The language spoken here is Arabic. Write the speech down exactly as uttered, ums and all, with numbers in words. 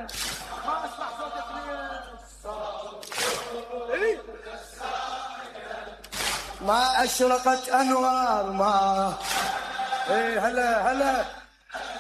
ما اسمع صوتك ليه؟ ما اشرقت انوار ما. ايه هلا هلا